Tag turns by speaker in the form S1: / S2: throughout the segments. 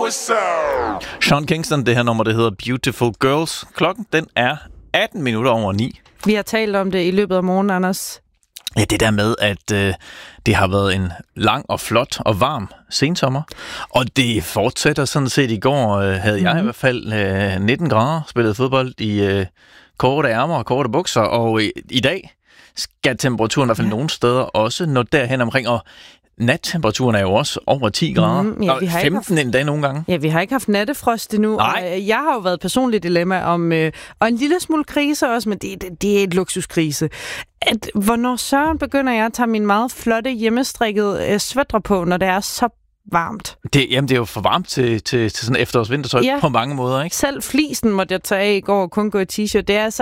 S1: Sean Kingston, det her nummer, det hedder Beautiful Girls. Klokken, den er 18 minutter over 9.
S2: Vi har talt om det i løbet af morgenen, Anders.
S1: Ja, det der med, at det har været en lang og flot og varm sensommer. Og det fortsætter sådan set. I går havde jeg i hvert fald 19 grader, spillede fodbold i korte ærmer og korte bukser. Og i dag skal temperaturen i hvert fald nogle steder også nå derhen omkring. Og nattemperaturen er jo også over 10 grader. Ja, vi har 15 en dag nogle gange.
S2: Ja, vi har ikke haft nattefrost endnu.
S1: Nej.
S2: Og jeg har jo været personligt dilemma om, og en lille smule krise også, men det er et luksuskrise. Hvornår søren begynder jeg at tage min meget flotte hjemmestrikkede sweater på, når det er så varmt?
S1: Det er jo for varmt til sådan efterårs-vintertøj på mange måder, ikke?
S2: Selv flisen måtte jeg tage af i går og kun gå i t-shirt. Det er altså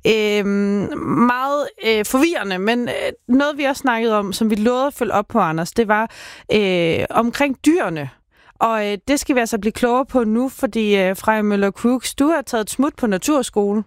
S2: meget forvirrende, men noget vi også snakkede om, som vi lovede at følge op på, Anders, det var omkring dyrene. Og det skal vi altså blive klogere på nu, fordi Freja Møller Crooks, du har taget et smut på naturskole.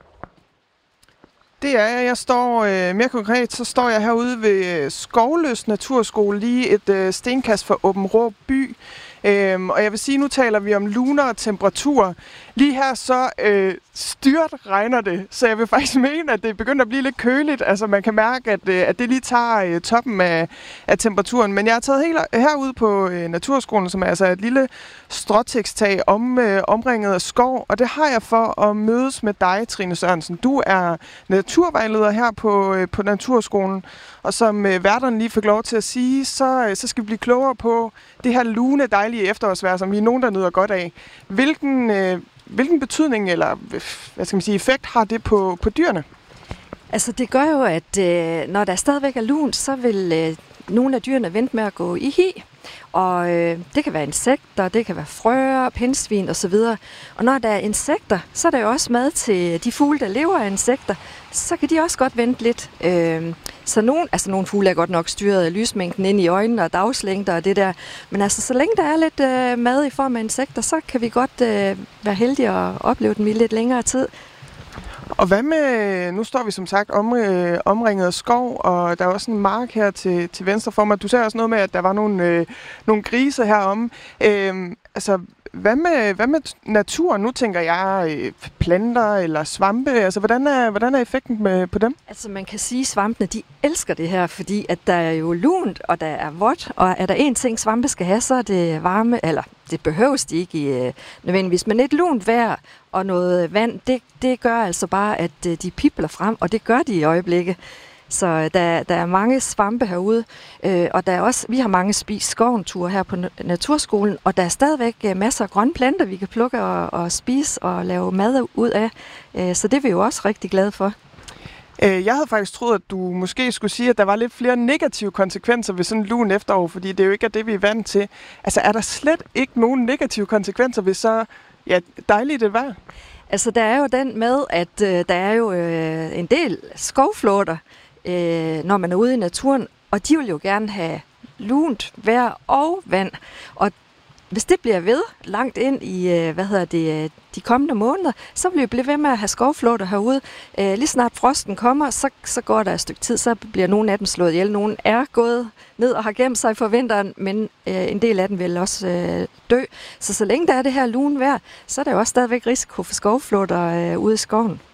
S3: Det er jeg. Jeg står mere konkret, så står jeg herude ved Skovløs Naturskole, lige et stenkast fra Aabenraa by. Og jeg vil sige, nu taler vi om luner og temperatur. Lige her så styrt regner det, så jeg vil faktisk mene, at det begynder at blive lidt køligt. Altså man kan mærke, at det lige tager toppen af temperaturen. Men jeg har taget helt herude på Naturskolen, som er altså et lille stråtægtstag omringet af skov. Og det har jeg for at mødes med dig, Trine Sørensen. Du er naturvejleder her på Naturskolen. Og som værterne lige fik lov til at sige, så skal vi blive klogere på det her lune, dejlige efterårsvejr, som vi er nogen, der nyder godt af. Hvilken betydning eller hvad skal man sige, effekt har det på dyrene?
S4: Altså det gør jo, at når der stadigvæk er lunt, så vil nogle af dyrene vente med at gå i hi. Og det kan være insekter, det kan være frøer, pindsvin osv. Og når der er insekter, så er der jo også mad til de fugle, der lever af insekter. Så kan de også godt vente lidt. Så nogle fugle er godt nok styret af lysmængden ind i øjnene og dagslængder og det der. Men altså, så længe der er lidt mad i form af insekter, så kan vi godt være heldige at opleve dem i lidt længere tid.
S3: Og hvad med, nu står vi som sagt omringet af skov, og der er også en mark her til venstre for mig. Du sagde også noget med, at der var nogle grise heromme. Altså, hvad med naturen? Nu tænker jeg planter eller svampe. Altså, hvordan er effekten på dem? Altså, man kan sige, at svampene, de elsker det her, fordi at der er jo lunt, og der er vådt, og er der en ting, svampe skal have, så er det varme, eller det behøves de ikke nødvendigvis, men et lunt vejr og noget vand, det gør altså bare, at de pibler frem, og det gør de i øjeblikket. Så der er mange svampe herude, og der er også, vi har mange spist skoventure her på Naturskolen, og der er stadigvæk masser af grønne planter, vi kan plukke og spise og lave mad ud af. Så det er vi jo også rigtig glade for. Jeg havde faktisk troet, at du måske skulle sige, at der var lidt flere negative konsekvenser ved sådan en lun efterår, fordi det er jo ikke det, vi er vant til. Altså er der slet ikke nogen negative konsekvenser ved så dejligt et vejr?
S4: Altså der er jo den med, at der er jo en del skovflåter, når man er ude i naturen, og de vil jo gerne have lunt vejr og vand. Og hvis det bliver ved langt ind i de kommende måneder, så vil vi blive ved med at have skovflåter herude. Lige snart frosten kommer, så går der et stykke tid, så bliver nogle af dem slået ihjel. Nogle er gået ned og har gemt sig for vinteren, men en del af dem vil også dø. Så længe der er det her lune vejr, så er der jo også stadigvæk risiko for skovflåter ude i skoven.